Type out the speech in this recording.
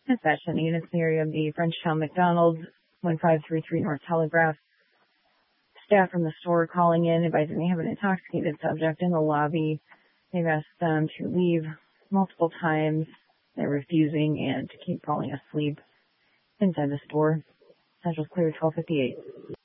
Dispatch sending units in the area of the Frenchtown McDonald's, 1533 North Telegraph. Staff from the store calling in, advising they have an intoxicated subject in the lobby. They've asked them to leave multiple times. They're refusing and to keep falling asleep inside the store. Central's clear 1258.